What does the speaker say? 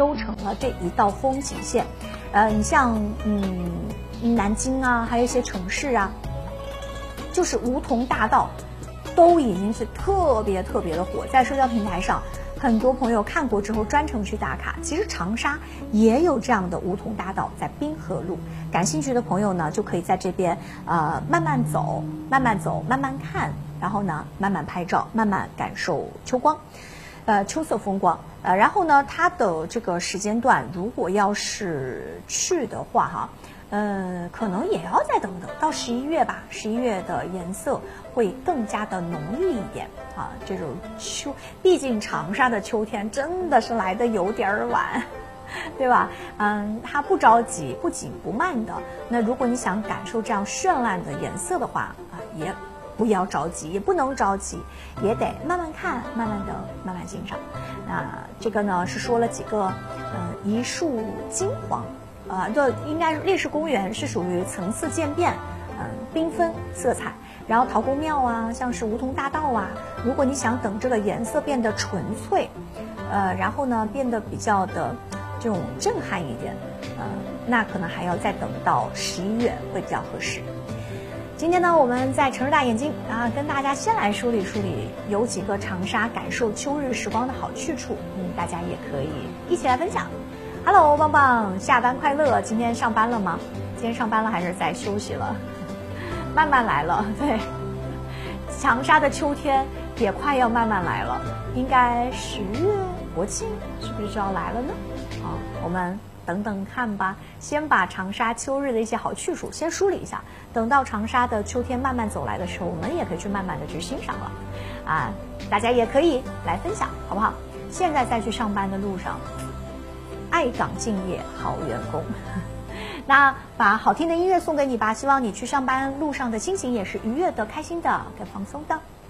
都成了这一道风景线。你像南京啊，还有一些城市啊，就是梧桐大道都已经是特别特别的火，在社交平台上很多朋友看过之后专程去打卡。其实长沙也有这样的梧桐大道，在滨河路，感兴趣的朋友呢就可以在这边慢慢走，慢慢走，慢慢看，然后呢慢慢拍照，慢慢感受秋光，秋色风光。然后呢它的这个时间段如果要是去的话哈，可能也要再等等到11月吧，11月的颜色会更加的浓郁一点啊。这种毕竟长沙的秋天真的是来的有点晚，对吧？它不着急，不紧不慢的。那如果你想感受这样绚烂的颜色的话也不要着急，也不能着急，也得慢慢看，慢慢的，慢慢欣赏。那这个呢是说了几个一树金黄。这应该烈士公园是属于层次渐变，缤纷色彩。然后陶公庙啊，像是梧桐大道啊，如果你想等这个颜色变得纯粹，然后呢变得比较的这种震撼一点，那可能还要再等到11月会比较合适。今天呢，我们在城市大眼睛跟大家先来梳理梳理有几个长沙感受秋日时光的好去处，大家也可以一起来分享。Hello， 棒棒，下班快乐！今天上班了吗？今天上班了还是在休息了？慢慢来了，对。长沙的秋天也快要慢慢来了，应该10月国庆是不是就要来了呢？我们等等看吧。先把长沙秋日的一些好去处先梳理一下，等到长沙的秋天慢慢走来的时候，我们也可以去慢慢的去欣赏了。大家也可以来分享，好不好？现在再去上班的路上。爱岗敬业好员工，那把好听的音乐送给你吧，希望你去上班路上的心情也是愉悦的、开心的、更放松的。